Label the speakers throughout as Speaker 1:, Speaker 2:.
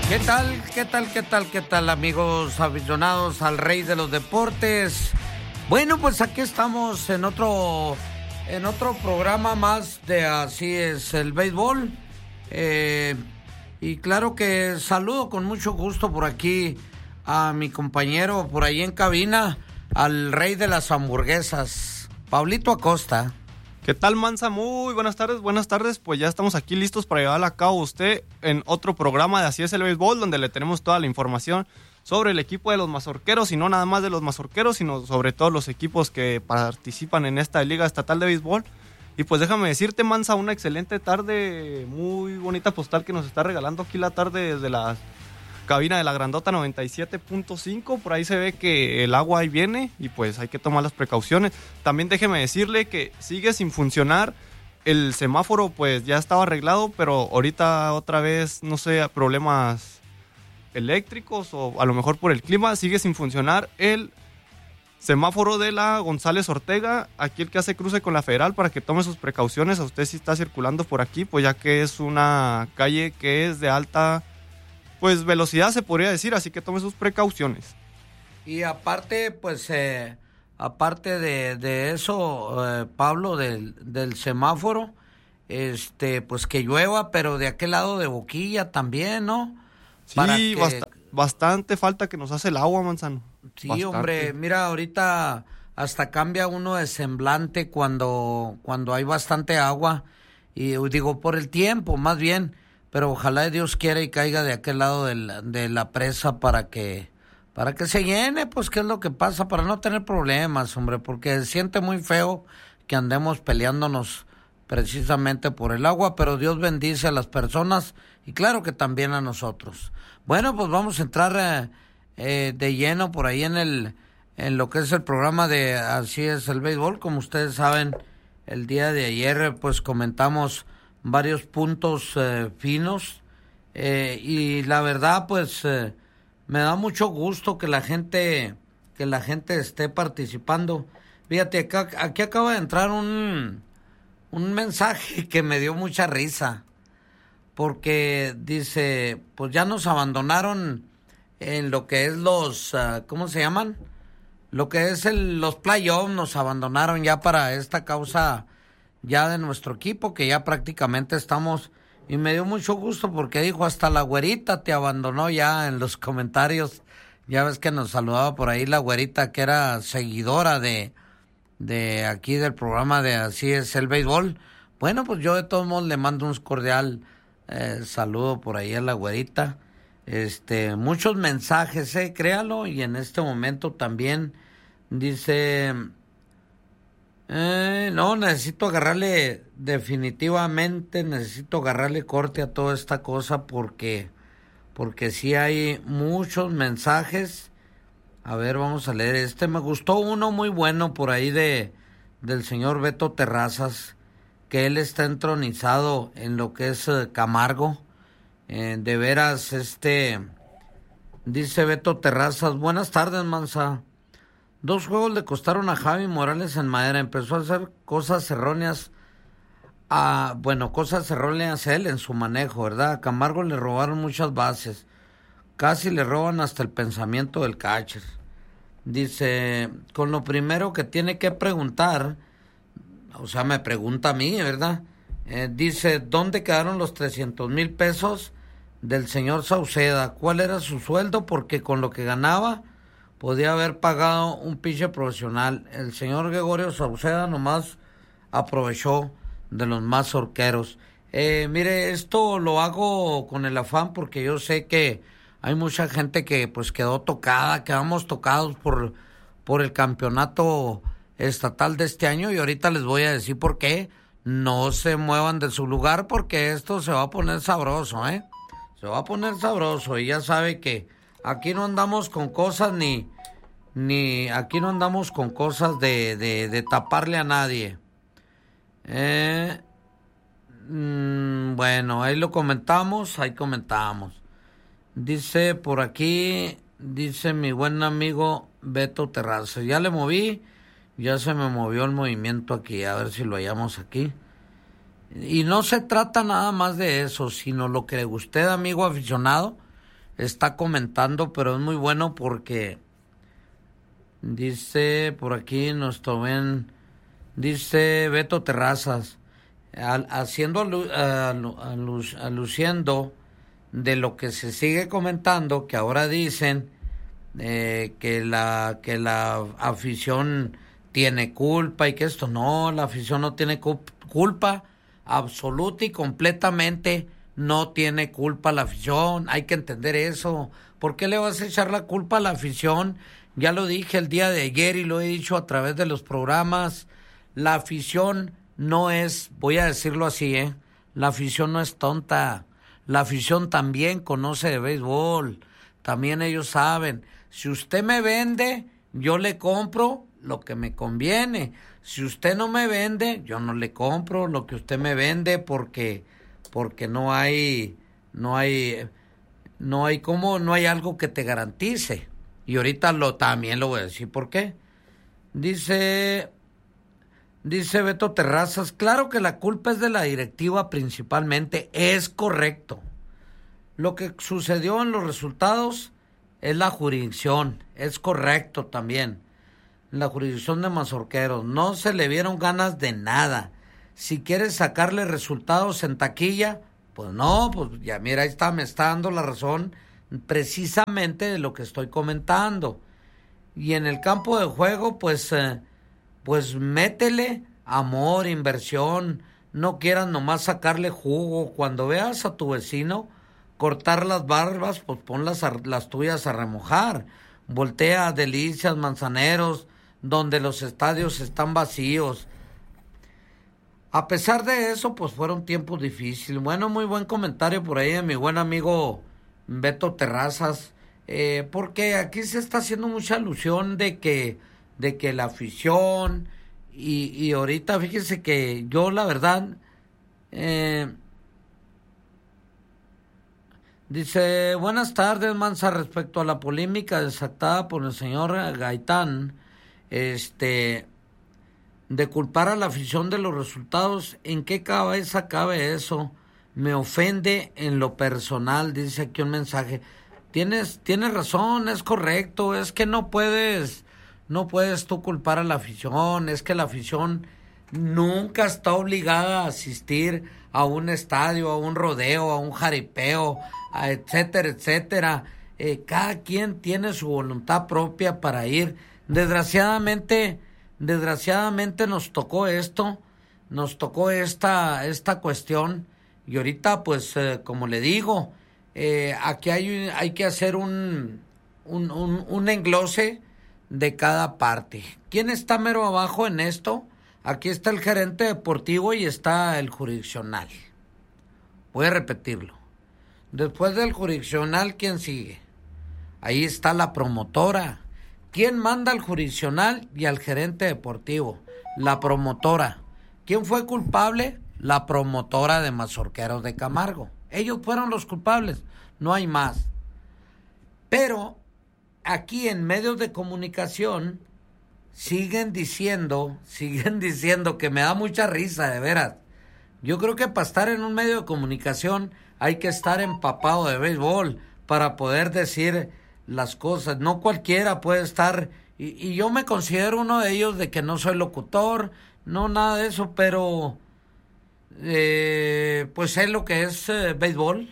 Speaker 1: ¿Qué tal, qué tal, amigos aficionados al Rey de los Deportes? Bueno, pues aquí estamos en otro programa más de Así es el Béisbol. Y claro que saludo con mucho gusto por aquí a mi compañero por ahí en cabina, al Rey de las Hamburguesas, Pablito Acosta.
Speaker 2: ¿Qué tal, Mansa? Muy buenas tardes, pues ya estamos aquí listos para llevar a cabo usted en otro programa de Así es el Béisbol, donde le tenemos toda la información sobre el equipo de los Mazorqueros, y no nada más de los Mazorqueros, sino sobre todos los equipos que participan en esta Liga Estatal de Béisbol. Y pues déjame decirte, Mansa, una excelente tarde, muy bonita postal que nos está regalando aquí la tarde desde la cabina de la Grandota 97.5, por ahí se ve que el agua ahí viene y pues hay que tomar las precauciones. También déjeme decirle que sigue sin funcionar el semáforo, pues ya estaba arreglado, pero ahorita otra vez, no sé, problemas eléctricos o a lo mejor por el clima, sigue sin funcionar el semáforo de la González Ortega, aquí el que hace cruce con la Federal, para que tome sus precauciones. A usted si está circulando por aquí, pues ya que es una calle que es de alta pues velocidad, se podría decir, así que tome sus precauciones.
Speaker 1: Y aparte, pues, aparte de eso, Pablo, del semáforo, pues que llueva, pero de aquel lado de Boquilla también, ¿no?
Speaker 2: Sí, bastante falta que nos hace el agua, Manzano.
Speaker 1: Sí,
Speaker 2: bastante.
Speaker 1: Hombre, mira, ahorita hasta cambia uno de semblante cuando hay bastante agua, y digo, por el tiempo, más bien. Pero ojalá Dios quiera y caiga de aquel lado de la presa para que se llene, pues qué es lo que pasa, para no tener problemas, hombre, porque se siente muy feo que andemos peleándonos precisamente por el agua, pero Dios bendice a las personas y claro que también a nosotros. Bueno, pues vamos a entrar de lleno por ahí en lo que es el programa de Así es el Béisbol. Como ustedes saben, el día de ayer pues comentamos varios puntos finos, y la verdad pues me da mucho gusto que la gente esté participando. Fíjate, aquí acaba de entrar un mensaje que me dio mucha risa, porque dice, pues ya nos abandonaron en lo que es los, ¿cómo se llaman? Lo que es los playoffs, nos abandonaron ya para esta causa ya de nuestro equipo, que ya prácticamente estamos, y me dio mucho gusto porque dijo, hasta la güerita te abandonó ya en los comentarios. Ya ves que nos saludaba por ahí la güerita, que era seguidora de aquí del programa de Así es el Béisbol. Bueno, pues yo de todos modos le mando un cordial saludo por ahí a la güerita. Muchos mensajes, créalo, y en este momento también dice... no, definitivamente necesito agarrarle corte a toda esta cosa porque sí hay muchos mensajes. A ver, vamos a leer me gustó uno muy bueno por ahí del señor Beto Terrazas, que él está entronizado en lo que es Camargo. De veras, dice Beto Terrazas, buenas tardes, Mansa. 2 juegos le costaron a Javi Morales en Madera. Empezó a hacer cosas erróneas a él en su manejo, ¿verdad? A Camargo le robaron muchas bases. Casi le roban hasta el pensamiento del catcher. Dice, con lo primero que tiene que preguntar, o sea, me pregunta a mí, ¿verdad? Dice, ¿dónde quedaron los 300,000 pesos del señor Sauceda? ¿Cuál era su sueldo? Porque con lo que ganaba podía haber pagado un pitcher profesional. El señor Gregorio Sauceda nomás aprovechó de los mazorqueros. Mire, esto lo hago con el afán porque yo sé que hay mucha gente que pues quedamos tocados por el campeonato estatal de este año, y ahorita les voy a decir por qué. No se muevan de su lugar porque esto se va a poner sabroso, Se va a poner sabroso, y ya sabe que aquí no andamos con cosas ni aquí no andamos con cosas de taparle a nadie. Bueno, ahí comentamos. Dice por aquí, dice mi buen amigo Beto Terrazas, ya le moví, ya se me movió el movimiento aquí, a ver si lo hallamos aquí. Y no se trata nada más de eso, sino lo que usted, amigo aficionado, está comentando, pero es muy bueno porque dice por aquí nuestro ven, dice Beto Terrazas, haciendo aluciendo de lo que se sigue comentando, que ahora dicen que la afición tiene culpa y que esto no, la afición no tiene culpa, absoluta y completamente no tiene culpa la afición, hay que entender eso. ¿Por qué le vas a echar la culpa a la afición? Ya lo dije el día de ayer y lo he dicho a través de los programas, la afición no es, voy a decirlo así, la afición no es tonta, la afición también conoce de béisbol, también ellos saben, si usted me vende, yo le compro lo que me conviene, si usted no me vende, yo no le compro lo que usted me vende porque no hay algo que te garantice. Y ahorita también lo voy a decir por qué. Dice Beto Terrazas, claro que la culpa es de la directiva principalmente, es correcto. Lo que sucedió en los resultados es la jurisdicción, es correcto también. La jurisdicción de Mazorqueros, no se le vieron ganas de nada. Si quieres sacarle resultados en taquilla, pues no, pues ya mira, ahí está, me está dando la razón precisamente de lo que estoy comentando. Y en el campo de juego, pues métele amor, inversión, no quieras nomás sacarle jugo. Cuando veas a tu vecino cortar las barbas, pues pon las tuyas a remojar. Voltea a Delicias, Manzaneros, donde los estadios están vacíos. A pesar de eso, pues fueron tiempos difíciles. Bueno, muy buen comentario por ahí de mi buen amigo Beto Terrazas, porque aquí se está haciendo mucha alusión de que la afición y ahorita fíjese que yo la verdad dice, buenas tardes, Mansa, respecto a la polémica desatada por el señor Gaitán, de culpar a la afición de los resultados, ¿en qué cabeza cabe eso? Me ofende en lo personal, dice aquí un mensaje. Tienes razón, es correcto, es que no puedes tú culpar a la afición, es que la afición nunca está obligada a asistir a un estadio, a un rodeo, a un jaripeo, etcétera, etcétera. Cada quien tiene su voluntad propia para ir. Desgraciadamente nos tocó esta cuestión, y ahorita pues como le digo, aquí hay que hacer un englose de cada parte. ¿Quién está mero abajo en esto? Aquí está el gerente deportivo y está el jurisdiccional. Voy a repetirlo. Después del jurisdiccional, ¿quién sigue? Ahí está la promotora. ¿Quién manda al jurisdiccional y al gerente deportivo? La promotora. ¿Quién fue culpable? La promotora de Mazorqueros de Camargo. Ellos fueron los culpables, no hay más. Pero aquí en medios de comunicación siguen diciendo que me da mucha risa, de veras. Yo creo que para estar en un medio de comunicación hay que estar empapado de béisbol para poder decir las cosas. No cualquiera puede estar, y yo me considero uno de ellos, de que no soy locutor, no nada de eso, pero pues sé lo que es béisbol.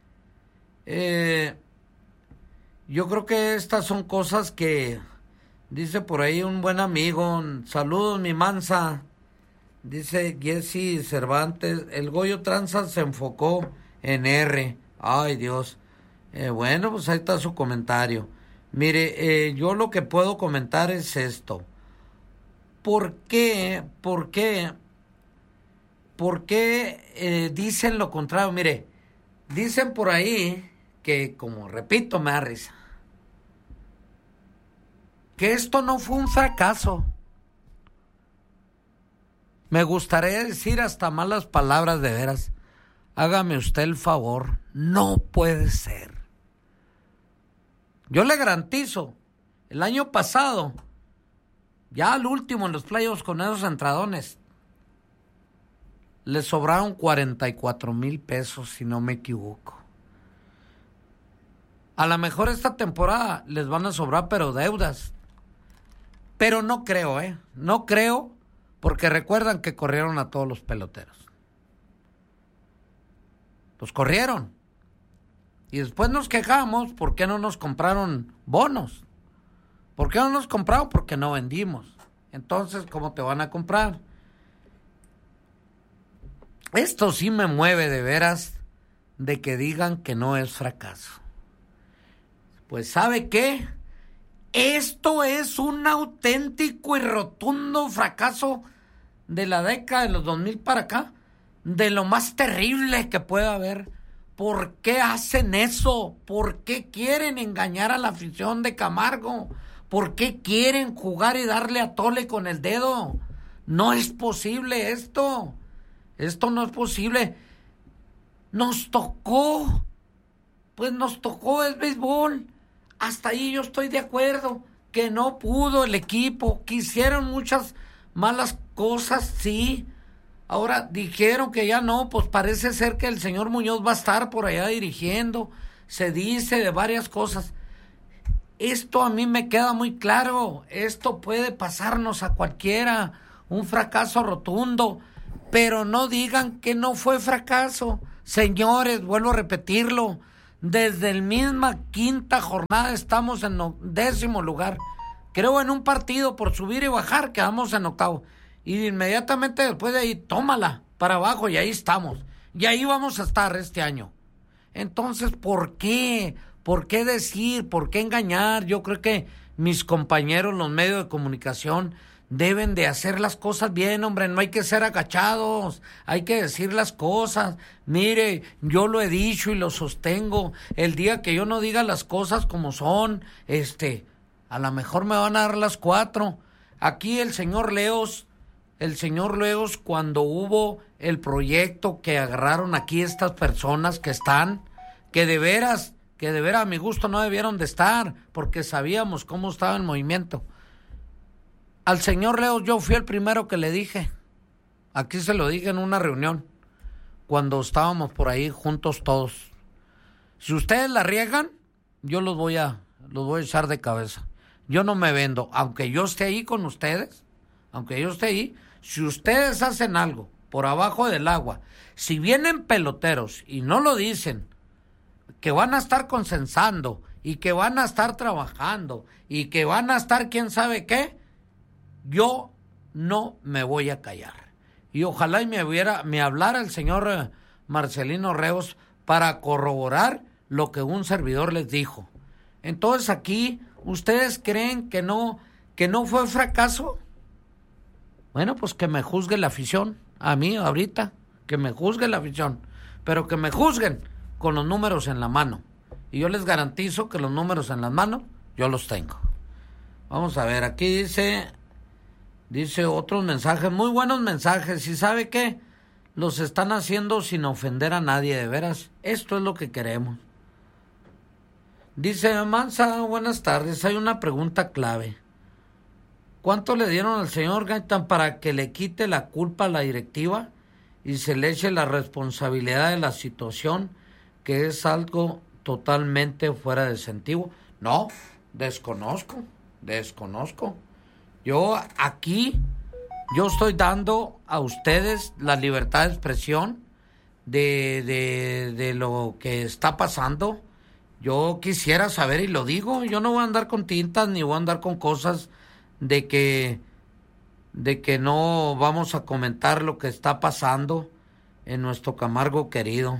Speaker 1: Yo creo que estas son cosas que dice por ahí un buen amigo. Saludos, mi Mansa. Dice Jesse Cervantes, el Goyo Tranza se enfocó en R. Ay, Dios. Bueno, pues ahí está su comentario. Mire, yo lo que puedo comentar es esto. ¿Por qué dicen lo contrario? Mire, dicen por ahí que, como repito, me da risa, que esto no fue un fracaso. Me gustaría decir hasta malas palabras, de veras. Hágame usted el favor, no puede ser. Yo le garantizo, el año pasado, ya al último en los playoffs con esos entradones, le sobraron 44,000 pesos, si no me equivoco. A lo mejor esta temporada les van a sobrar, pero deudas. Pero no creo, No creo, porque recuerdan que corrieron a todos los peloteros. Los corrieron. Y después nos quejamos, ¿por qué no nos compraron bonos? ¿Por qué no nos compraron? Porque no vendimos. Entonces, ¿cómo te van a comprar? Esto sí me mueve de veras de que digan que no es fracaso. Pues ¿sabe qué? Esto es un auténtico y rotundo fracaso de la década de los 2000 para acá, de lo más terrible que puede haber. ¿Por qué hacen eso? ¿Por qué quieren engañar a la afición de Camargo? ¿Por qué quieren jugar y darle a tole con el dedo? No es posible esto. Esto no es posible. Nos tocó. Pues nos tocó el béisbol. Hasta ahí yo estoy de acuerdo. Que no pudo el equipo. Que hicieron muchas malas cosas, sí. Ahora dijeron que ya no. Pues parece ser que el señor Muñoz va a estar por allá dirigiendo. Se dice de varias cosas. Esto a mí me queda muy claro. Esto puede pasarnos a cualquiera. Un fracaso rotundo. Pero no digan que no fue fracaso. Señores, vuelvo a repetirlo. Desde la misma quinta jornada estamos en 10º lugar. Creo en un partido por subir y bajar quedamos en 8º. Y inmediatamente después de ahí, tómala para abajo y ahí estamos. Y ahí vamos a estar este año. Entonces, ¿por qué? ¿Por qué decir? ¿Por qué engañar? Yo creo que mis compañeros, los medios de comunicación, deben de hacer las cosas bien, hombre. No hay que ser agachados, hay que decir las cosas. Mire, yo lo he dicho y lo sostengo. El día que yo no diga las cosas como son, a lo mejor me van a dar las 4. Aquí el señor Leos, cuando hubo el proyecto que agarraron aquí estas personas que están, que de veras a mi gusto no debieron de estar, porque sabíamos cómo estaba el movimiento. Al señor Leos yo fui el primero que le dije, aquí se lo dije en una reunión, cuando estábamos por ahí juntos todos. Si ustedes la riegan, yo los voy a echar de cabeza. Yo no me vendo, aunque yo esté ahí con ustedes, si ustedes hacen algo por abajo del agua, si vienen peloteros y no lo dicen, que van a estar consensando y que van a estar trabajando y que van a estar quién sabe qué, yo no me voy a callar. Y ojalá y me hablara el señor Marcelino Reos para corroborar lo que un servidor les dijo. Entonces aquí, ¿ustedes creen que no fue fracaso? Bueno, pues que me juzgue la afición. A mí ahorita, que me juzgue la afición. Pero que me juzguen con los números en la mano. Y yo les garantizo que los números en las manos, yo los tengo. Vamos a ver, aquí dice otros mensajes, muy buenos mensajes. ¿Y sabe qué? Los están haciendo sin ofender a nadie, de veras. Esto es lo que queremos. Dice Mansa, buenas tardes. Hay una pregunta clave. ¿Cuánto le dieron al señor Gaitán para que le quite la culpa a la directiva y se le eche la responsabilidad de la situación, que es algo totalmente fuera de sentido? No, desconozco. Yo estoy dando a ustedes la libertad de expresión de lo que está pasando. Yo quisiera saber y lo digo, yo no voy a andar con tintas ni voy a andar con cosas de que no vamos a comentar lo que está pasando en nuestro Camargo querido.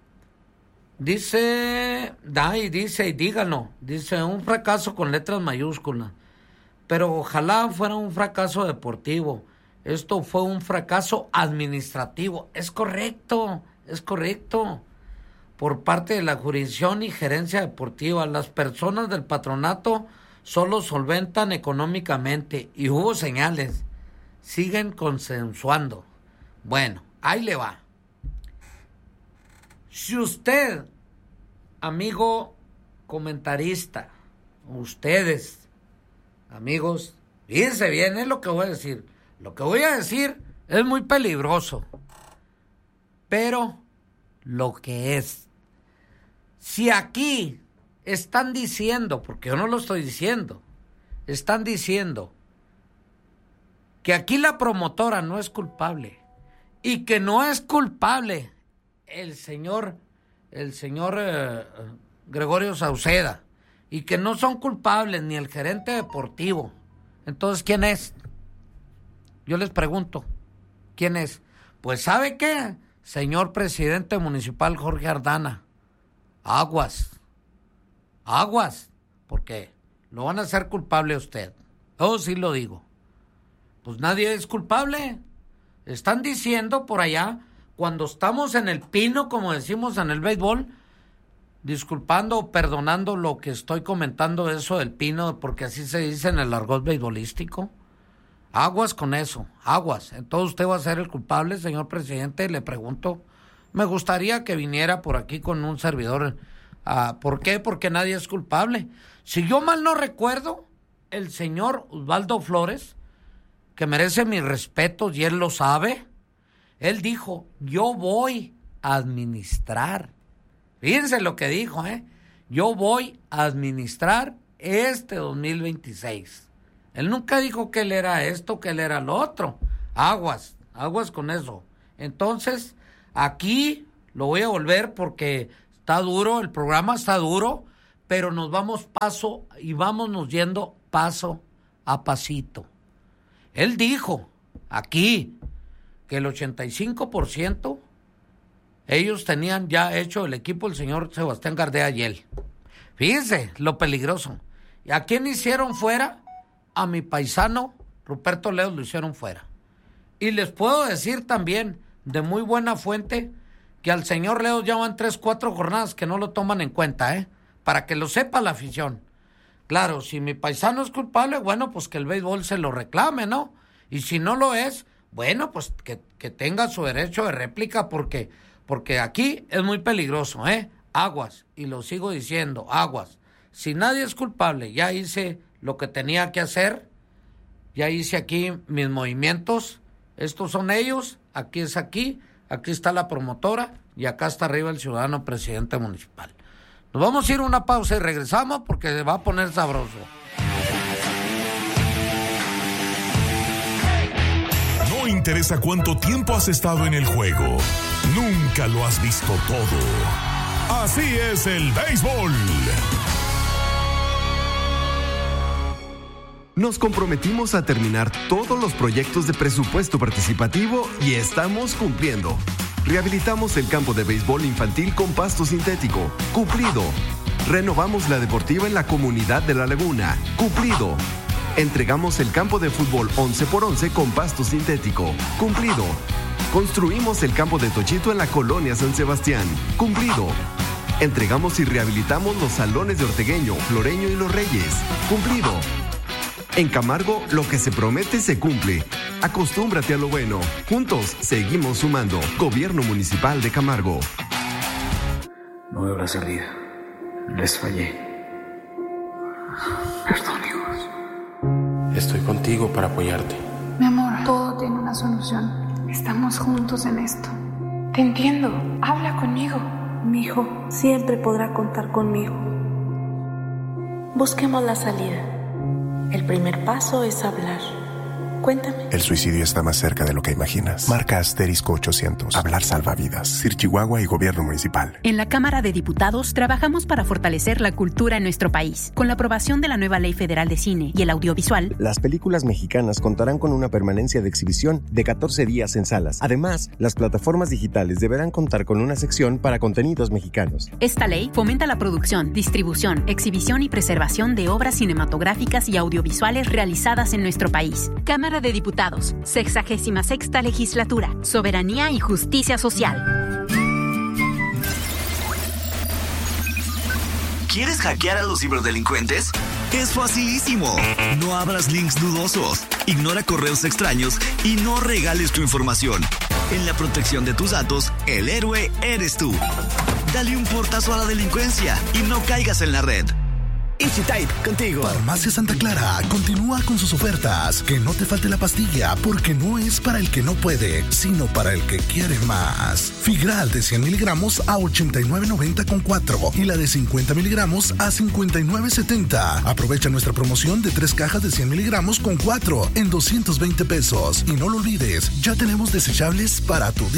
Speaker 1: Dice, díganlo, dice un fracaso con letras mayúsculas, pero ojalá fuera un fracaso deportivo. Esto fue un fracaso administrativo. Es correcto. Por parte de la jurisdicción y gerencia deportiva, las personas del patronato solo solventan económicamente y hubo señales. Siguen consensuando. Bueno, ahí le va. Si usted, amigo comentarista, ustedes, amigos, fíjense bien, es lo que voy a decir. Lo que voy a decir es muy peligroso, pero lo que es. Si aquí están diciendo, porque yo no lo estoy diciendo, están diciendo que aquí la promotora no es culpable y que no es culpable el señor Gregorio Sauceda y que no son culpables ni el gerente deportivo. Entonces, ¿quién es? Yo les pregunto, ¿quién es? Pues, ¿sabe qué? Señor presidente municipal Jorge Ardana, aguas, porque lo van a hacer culpable a usted. Yo sí lo digo. Pues nadie es culpable. Están diciendo por allá, cuando estamos en el pino, como decimos en el béisbol, disculpando o perdonando lo que estoy comentando, eso del pino, porque así se dice en el argot beisbolístico. Aguas con eso, aguas. Entonces usted va a ser el culpable, señor presidente. Le pregunto, me gustaría que viniera por aquí con un servidor. ¿Por qué? Porque nadie es culpable. Si yo mal no recuerdo, el señor Osvaldo Flores, que merece mis respetos y él lo sabe, él dijo, yo voy a administrar. Fíjense lo que dijo, yo voy a administrar este 2026. Él nunca dijo que él era esto, que él era lo otro. Aguas con eso. Entonces, aquí lo voy a volver porque está duro, el programa está duro, pero nos vamos vámonos yendo paso a pasito. Él dijo aquí que el 85% ellos tenían ya hecho el equipo el señor Sebastián Gardea y él. Fíjense lo peligroso. ¿Y a quién hicieron fuera? A mi paisano Ruperto Leos lo hicieron fuera. Y les puedo decir también, de muy buena fuente, que al señor Leos ya van 3-4 jornadas que no lo toman en cuenta, para que lo sepa la afición. Claro, si mi paisano es culpable, bueno, pues que el béisbol se lo reclame, ¿no? Y si no lo es, bueno, pues que tenga su derecho de réplica, porque aquí es muy peligroso, Aguas, y lo sigo diciendo, aguas. Si nadie es culpable, ya hice lo que tenía que hacer, ya hice aquí mis movimientos, estos son ellos, aquí está la promotora y acá está arriba el ciudadano presidente municipal. Nos vamos a ir a una pausa y regresamos porque se va a poner sabroso.
Speaker 3: No interesa cuánto tiempo has estado en el juego, nunca lo has visto todo. Así es el béisbol.
Speaker 4: Nos comprometimos a terminar todos los proyectos de presupuesto participativo y estamos cumpliendo. Rehabilitamos el campo de béisbol infantil con pasto sintético. Cumplido. Renovamos la deportiva en la comunidad de La Laguna. Cumplido. Entregamos el campo de fútbol 11x11 con pasto sintético. Cumplido. Construimos el campo de Tochito en la colonia San Sebastián. Cumplido. Entregamos y rehabilitamos los salones de Ortegueño, Floreño y Los Reyes. Cumplido. En Camargo, lo que se promete se cumple. Acostúmbrate a lo bueno. Juntos, seguimos sumando. Gobierno Municipal de Camargo.
Speaker 5: No habrá salida. Les fallé. Perdón, hijos.
Speaker 6: Estoy contigo para apoyarte.
Speaker 7: Mi amor, todo tiene una solución. Estamos juntos en esto. Te entiendo. Habla conmigo.
Speaker 8: Mi hijo siempre podrá contar conmigo. Busquemos la salida. El primer paso es hablar. Cuéntame.
Speaker 9: El suicidio está más cerca de lo que imaginas. Marca asterisco 800. Hablar salva vidas. CIR Chihuahua y Gobierno Municipal.
Speaker 10: En la Cámara de Diputados trabajamos para fortalecer la cultura en nuestro país. Con la aprobación de la nueva Ley Federal de Cine y el Audiovisual,
Speaker 11: las películas mexicanas contarán con una permanencia de exhibición de 14 días en salas. Además, las plataformas digitales deberán contar con una sección para contenidos mexicanos.
Speaker 10: Esta ley fomenta la producción, distribución, exhibición y preservación de obras cinematográficas y audiovisuales realizadas en nuestro país. Cámara de Diputados, 66ª Legislatura, Soberanía y Justicia Social.
Speaker 12: ¿Quieres hackear a los ciberdelincuentes? Es facilísimo. No abras links dudosos, ignora correos extraños y no regales tu información. En la protección de tus datos, el héroe eres tú. Dale un portazo a la delincuencia y no caigas en la red.
Speaker 6: Easy Type, contigo.
Speaker 13: Farmacia Santa Clara continúa con sus ofertas. Que no te falte la pastilla, porque no es para el que no puede, sino para el que quiere más. Figral de 100 miligramos a 89.90 con 4 y la de 50 miligramos a 59.70. Aprovecha nuestra promoción de 3 cajas de 100 miligramos con 4 en 220 pesos. Y no lo olvides, ya tenemos desechables para tu día